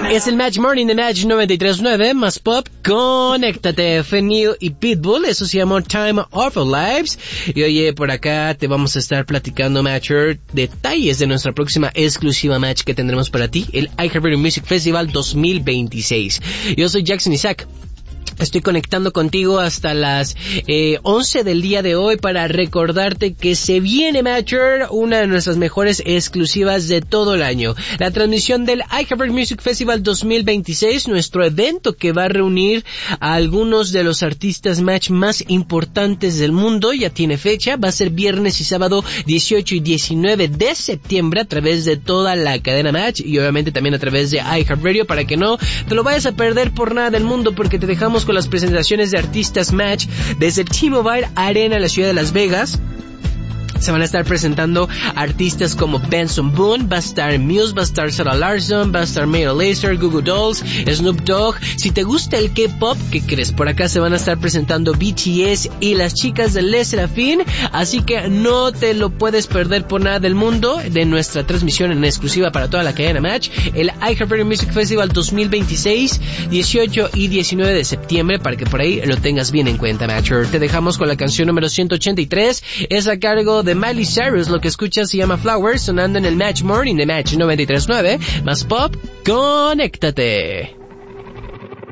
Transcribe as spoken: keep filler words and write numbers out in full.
Es el Match Morning de Match noventa y tres punto nueve, más pop, conéctate, Fenil y Pitbull, eso se llama Time of Our Lives. Y oye, por acá te vamos a estar platicando, Matcher, detalles de nuestra próxima exclusiva Match que tendremos para ti, el iHeartRadio Music Festival dos mil veintiséis. Yo soy Jackson Isaac. Estoy conectando contigo hasta las eh, once del día de hoy para recordarte que se viene, Matcher, una de nuestras mejores exclusivas de todo el año. La transmisión del iHeartRadio Music Festival dos mil veintiséis, nuestro evento que va a reunir a algunos de los artistas Match más importantes del mundo. Ya tiene fecha, va a ser viernes y sábado dieciocho y diecinueve de septiembre a través de toda la cadena Match y obviamente también a través de iHeartRadio para que no te lo vayas a perder por nada del mundo, porque te dejamos con las presentaciones de artistas Match desde el T-Mobile Arena en la ciudad de Las Vegas. Se van a estar presentando artistas como Benson Boone, va a estar Muse, va a estar Sarah Larson, va a estar Mayo Lazer, Goo Goo Dolls, Snoop Dogg. Si te gusta el K-pop, ¿qué crees? Por acá se van a estar presentando B T S y las chicas de Le Sserafim, así que no te lo puedes perder por nada del mundo de nuestra transmisión en exclusiva para toda la cadena Match, el iHeartRadio Music Festival dos mil veintiséis, dieciocho y diecinueve de septiembre, para que por ahí lo tengas bien en cuenta, Matcher. Te dejamos con la canción número ciento ochenta y tres, es a cargo de Miley Cyrus, lo que escuchas se llama Flowers, sonando en el Match Morning de Match noventa y tres punto nueve, más pop, conéctate.